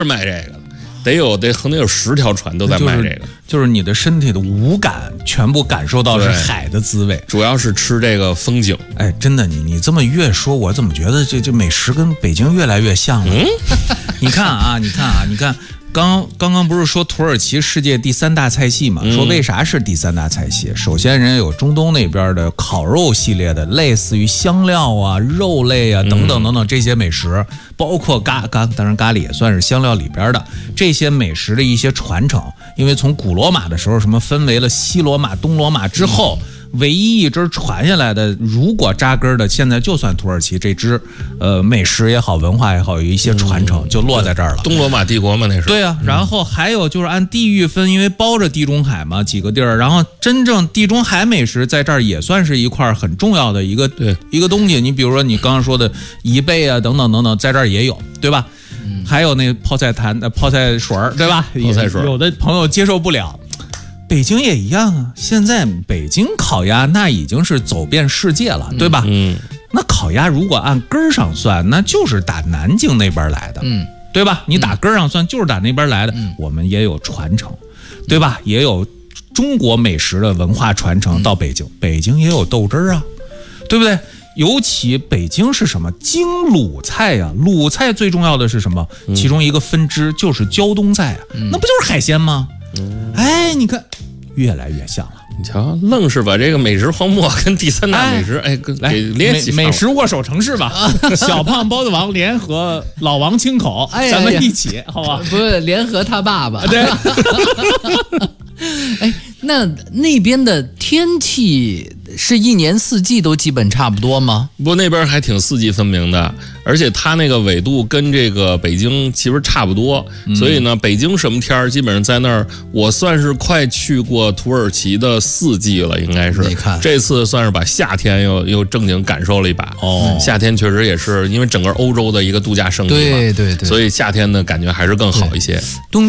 卖这个的，可能有10条船都在卖这个， 就是你的身体的五感全部感受到是海的滋味， 主要是吃这个风景。 哎，真的，你这么越说，我怎么觉得这美食跟北京越来越像了？你看。刚刚不是说土耳其世界第3大菜系嘛？说为啥是第3大菜系？首先人家有中东那边的烤肉系列的，类似于香料啊、肉类啊等等等等这些美食，包括当然咖喱也算是香料里边的这些美食的一些传承。因为从古罗马的时候，什么分为了西罗马、东罗马之后。唯一一支传下来的，如果扎根的，现在就算土耳其这支，美食也好，文化也好，有一些传承就落在这儿了。 东罗马帝国嘛，那是。 对啊，然后还有就是按地域分，因为包着地中海嘛，几个地儿，然后真正地中海美食在这儿也算是一块很重要的一个东西。你比如说你刚刚说的贻贝啊，等等等等，在这儿也有，对吧？还有那泡菜水儿，对吧？ 泡菜水， 有的朋友接受不了。北京也一样啊，现在北京烤鸭那已经是走遍世界了，对吧？那烤鸭如果按根儿上算，那就是打南京那边来的，对吧？你打根儿上算就是打那边来的，我们也有传承，对吧？也有中国美食的文化传承到北京，北京也有豆汁儿啊，对不对？尤其北京是什么京鲁菜呀？鲁菜最重要的是什么？其中一个分支就是胶东菜啊，那不就是海鲜吗？哎，你看，越来越像了。 你瞧，愣是把这个美食荒漠跟第3大美食，给联系上了。 美食握手城市吧，小胖包子王联合老王清口，咱们一起，好吧？ 不是联合他爸爸。 对。 哎，那边的天气是一年四季都基本差不多吗？ 不过那边还挺四季分明的，而且它那个纬度跟这个北京其实差不多，所以呢，北京什么天基本上在那儿，我算是快去过土耳其的4季了，应该是。 你看， 这次算是把夏天又正经感受了一把。夏天确实也是因为整个欧洲的一个度假胜地嘛， 对， 所以夏天的感觉还是更好一些。